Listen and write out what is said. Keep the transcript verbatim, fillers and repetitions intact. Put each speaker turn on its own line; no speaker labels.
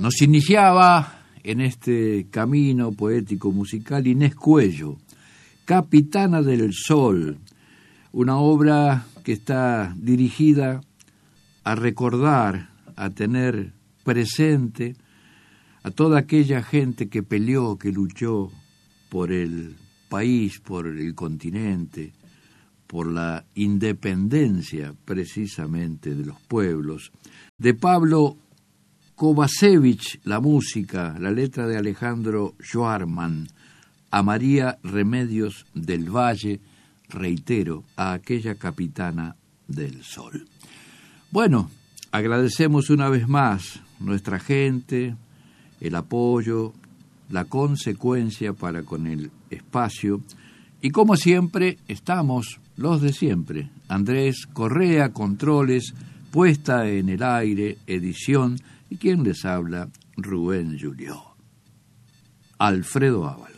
Nos iniciaba en este camino poético musical Inés Cuello, Capitana del Sol, una obra que está dirigida a recordar, a tener presente a toda aquella gente que peleó, que luchó por el país, por el continente, por la independencia precisamente de los pueblos. De Pablo Kovacevic, la música, la letra de Alejandro Schwarman, a María Remedios del Valle, reitero, a aquella Capitana del Sol. Bueno, agradecemos una vez más nuestra gente, el apoyo, la consecuencia para con el espacio, y como siempre estamos los de siempre: Andrés Correa, controles, puesta en el aire, edición, y quien les habla, Rubén Julió. Alfredo Ábal.